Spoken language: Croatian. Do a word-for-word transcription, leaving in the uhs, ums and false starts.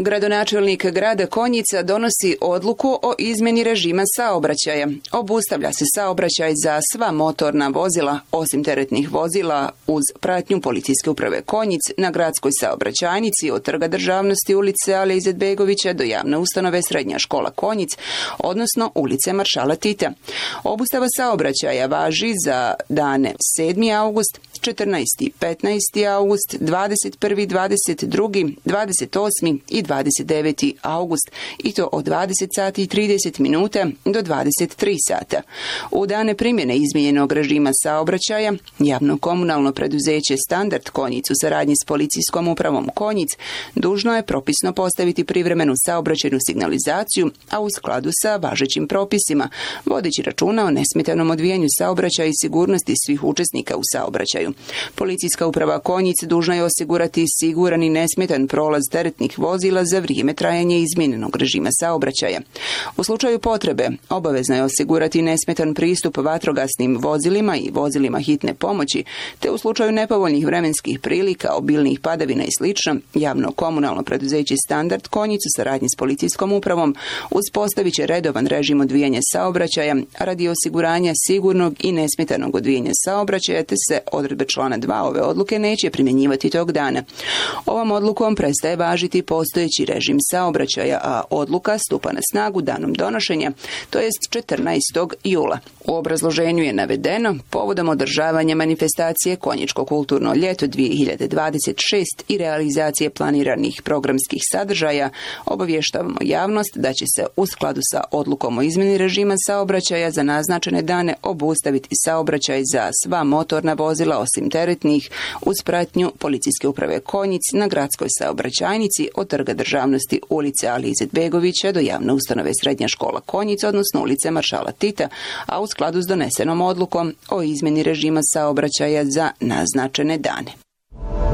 Gradonačelnik grada Konjica donosi odluku o izmjeni režima saobraćaja. Obustavlja se saobraćaj za sva motorna vozila, osim teretnih vozila, uz pratnju policijske uprave Konjic na gradskoj saobraćajnici od Trga državnosti ulice Alije Izetbegovića do javne ustanove Srednja škola Konjic, odnosno ulice Maršala Tita. Obustava saobraćaja važi za dane sedmi august, četrnaesti i petnaesti august, dvadeset prvi, dvadeset drugi, dvadeset osmi i dvadeset deveti august, i to od dvadeset sati i trideset minuta do dvadeset tri sata. U dane primjene izmijenjenog režima saobraćaja, javno komunalno preduzeće Standard Konjic u saradnji s policijskom upravom Konjic dužno je propisno postaviti privremenu saobraćajnu signalizaciju, a u skladu sa važećim propisima, vodeći računa o nesmetanom odvijanju saobraćaja i sigurnosti svih učesnika u saobraćaju. Policijska uprava Konjic dužna je osigurati siguran i nesmetan prolaz teretnih vozila za vrijeme trajanja izmijenjenog režima saobraćaja. U slučaju potrebe obavezno je osigurati nesmetan pristup vatrogasnim vozilima i vozilima hitne pomoći, te u slučaju nepovoljnih vremenskih prilika, obilnih padavina i sl. Javno komunalno preduzeće Standard Konjic u saradnji s policijskom upravom uspostavit će redovan režim odvijanja saobraćaja radi osiguranja sigurnog i nesmetanog odvijanja saobraćaja, te se odredbe člana dva ove odluke neće primjenjivati tog dana. Ovom odlukom prestaje važiti postojeći režim saobraćaja, a odluka stupa na snagu danom donošenja, to jest četrnaestog jula. U obrazloženju je navedeno, povodom održavanja manifestacije Konjičko kulturno ljeto dvije hiljade dvadeset šest i realizacije planiranih programskih sadržaja, obavještavamo javnost da će se u skladu sa odlukom o izmjeni režima saobraćaja za naznačene dane obustaviti saobraćaj za sva motorna vozila osim teretnih uz pratnju policijske uprave Konjic na gradskoj saobraćajnici od Trga državnosti ulice Alije Izetbegovića do javne ustanove Srednja škola Konjic, odnosno ulice Maršala Tita, a u skladu s donesenom odlukom o izmjeni režima saobraćaja za naznačene dane.